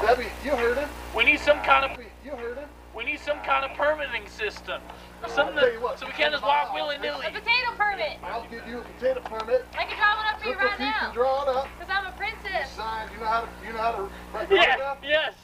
Debbie, you heard him. We need some kind of permitting system. Something that, so we can't just walk willy-nilly. A potato permit. I'll give you a potato permit. I can draw one up for you right now. You can draw it up. Because I'm a princess. Sign. You know how to write Yeah. that? Yes.